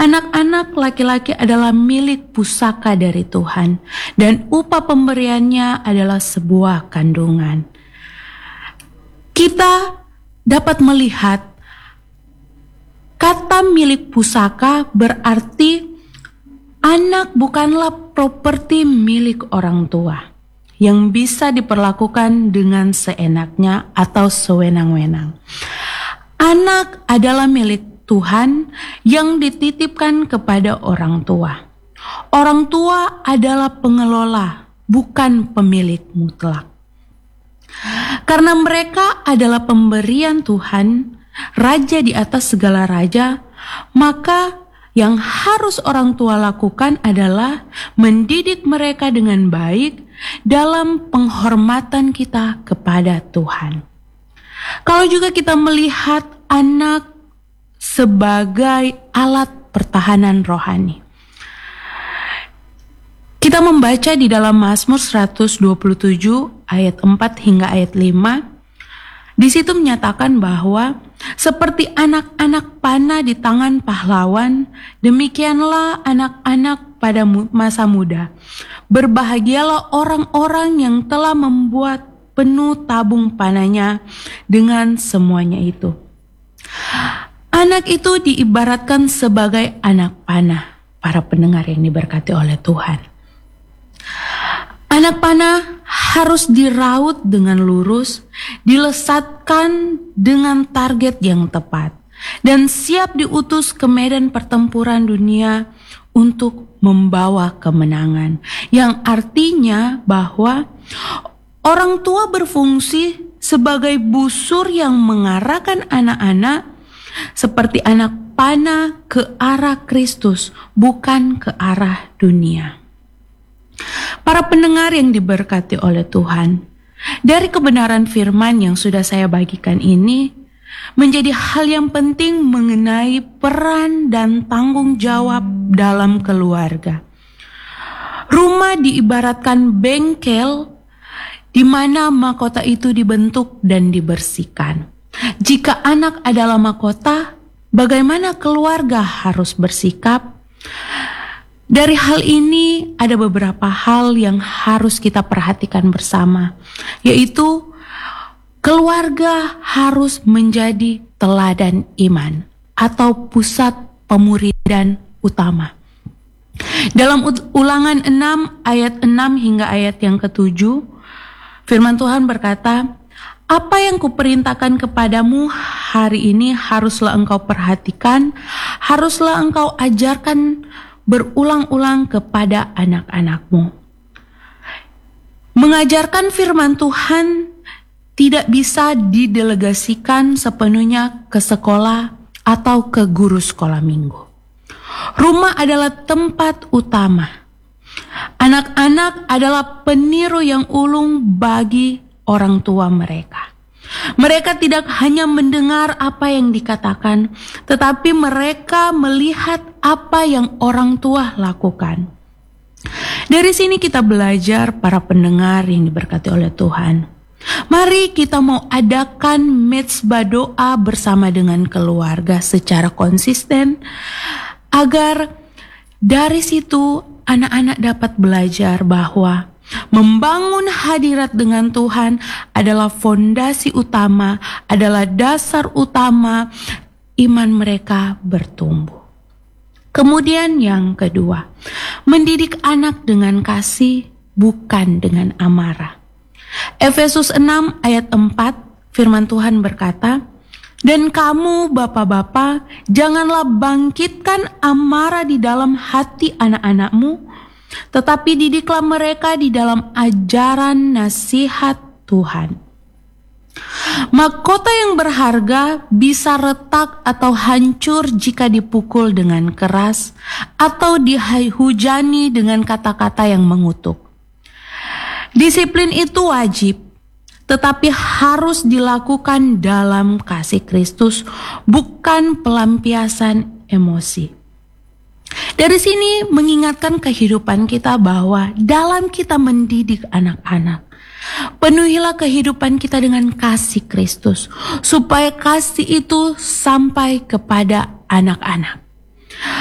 Anak-anak laki-laki adalah milik pusaka dari Tuhan, dan upah pemberiannya adalah sebuah kandungan. Kita dapat melihat kata milik pusaka berarti anak bukanlah properti milik orang tua yang bisa diperlakukan dengan seenaknya atau sewenang-wenang. Anak adalah milik Tuhan yang dititipkan kepada orang tua. Orang tua adalah pengelola, bukan pemilik mutlak. Karena mereka adalah pemberian Tuhan, raja di atas segala raja, maka yang harus orang tua lakukan adalah mendidik mereka dengan baik dalam penghormatan kita kepada Tuhan. Kalau juga kita melihat anak sebagai alat pertahanan rohani, kita membaca di dalam Mazmur 127 ayat 4 hingga ayat 5. Di situ menyatakan bahwa seperti anak-anak panah di tangan pahlawan, demikianlah anak-anak pada masa muda. Berbahagialah orang-orang yang telah membuat penuh tabung panahnya dengan semuanya itu. Anak itu diibaratkan sebagai anak panah, para pendengar yang diberkati oleh Tuhan. Anak panah harus diraut dengan lurus, dilesatkan dengan target yang tepat, dan siap diutus ke medan pertempuran dunia untuk membawa kemenangan. Yang artinya bahwa orang tua berfungsi sebagai busur yang mengarahkan anak-anak seperti anak panah ke arah Kristus, bukan ke arah dunia. Para pendengar yang diberkati oleh Tuhan, dari kebenaran firman yang sudah saya bagikan ini, menjadi hal yang penting mengenai peran dan tanggung jawab dalam keluarga. Rumah diibaratkan bengkel di mana mahkota itu dibentuk dan dibersihkan. Jika anak adalah mahkota, bagaimana keluarga harus bersikap? Dari hal ini ada beberapa hal yang harus kita perhatikan bersama, yaitu keluarga harus menjadi teladan iman atau pusat pemuridan utama. Dalam Ulangan 6 ayat 6 hingga ayat yang ke-7, firman Tuhan berkata, "Apa yang kuperintahkan kepadamu hari ini haruslah engkau perhatikan, haruslah engkau ajarkan berulang-ulang kepada anak-anakmu." Mengajarkan firman Tuhan tidak bisa didelegasikan sepenuhnya ke sekolah atau ke guru sekolah minggu. Rumah adalah tempat utama. Anak-anak adalah peniru yang ulung bagi orang tua mereka. Mereka tidak hanya mendengar apa yang dikatakan, tetapi mereka melihat apa yang orang tua lakukan. Dari sini kita belajar, para pendengar yang diberkati oleh Tuhan. Mari kita mau adakan mezbah doa bersama dengan keluarga secara konsisten, agar dari situ anak-anak dapat belajar bahwa membangun hadirat dengan Tuhan adalah fondasi utama, adalah dasar utama iman mereka bertumbuh. Kemudian yang kedua, mendidik anak dengan kasih, bukan dengan amarah. Efesus 6 ayat 4, firman Tuhan berkata, "Dan kamu bapak-bapak, janganlah bangkitkan amarah di dalam hati anak-anakmu, tetapi didiklah mereka di dalam ajaran nasihat Tuhan." Mahkota yang berharga bisa retak atau hancur jika dipukul dengan keras atau dihujani dengan kata-kata yang mengutuk. Disiplin itu wajib, tetapi harus dilakukan dalam kasih Kristus, bukan pelampiasan emosi. Dari sini mengingatkan kehidupan kita bahwa dalam kita mendidik anak-anak, penuhilah kehidupan kita dengan kasih Kristus, supaya kasih itu sampai kepada anak-anak.